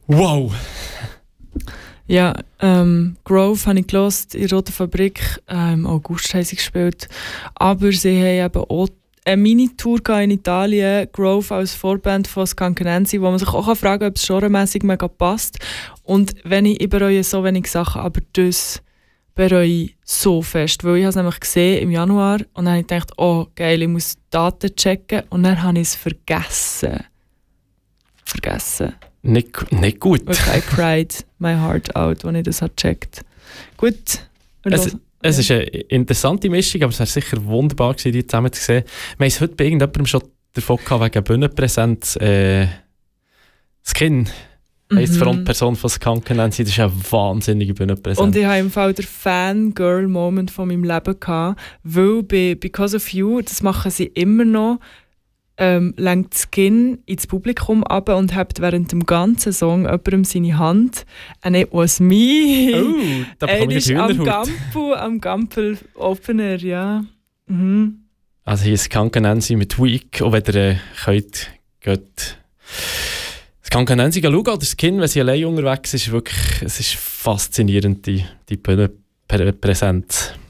Wow! Ja, Grove habe ich gehört, in Roter Fabrik, im August haben sie gespielt. Aber sie haben eben auch eine Mini-Tour in Italien, Grove als Vorband von Skankenensi, wo man sich auch fragen kann, ob es genremässig mega passt. Und ich bereue so wenig Sachen, aber das bereue ich so fest, weil ich es nämlich gesehen im Januar und dann habe ich gedacht, oh geil, ich muss Daten checken und dann habe ich es vergessen. Nicht gut. Okay, I cried my heart out, als ich das gecheckt habe. Gut. Es ist eine interessante Mischung, aber es wäre sicher wunderbar gewesen, die zusammen zu sehen. Wir haben es heute bei irgendjemandem schon davon gehabt, wegen Bühnenpräsenz. Skin heisst die Frontperson von Skankenensi, das ist eine wahnsinnige Bühnenpräsenz. Und ich habe im Fall den Fangirl-Moment von meinem Leben gehabt, weil bei Because of You, das machen sie immer noch, lenkt Skin ins Publikum ab und hebt während dem ganzen Song jemandem seine Hand. And it was me. Oh, da bekomme ich Hühnerhaut. Am Gampel Opener, ja. Mhm. Also hier ist Skankenensi mit Week. Und wenn ihr geht Skankenensi schauen oder Skin, wenn sie allein unterwegs ist, wirklich, es ist faszinierend, die Bühnenpräsenz.